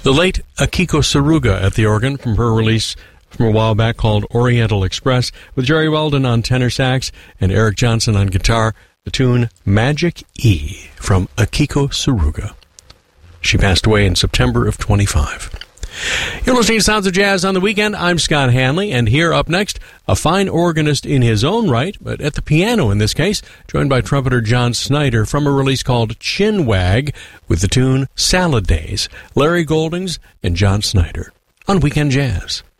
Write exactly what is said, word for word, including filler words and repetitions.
The late Akiko Saruga at the organ from her release from a while back called Oriental Express, with Jerry Weldon on tenor sax and Eric Johnson on guitar, the tune Magic E from Akiko Saruga. She passed away in September of twenty-five. You're listening to Sounds of Jazz on the Weekend. I'm Scott Hanley, and here up next, a fine organist in his own right, but at the piano in this case, joined by trumpeter John Snyder from a release called Chinwag with the tune Salad Days, Larry Goldings and John Snyder on Weekend Jazz.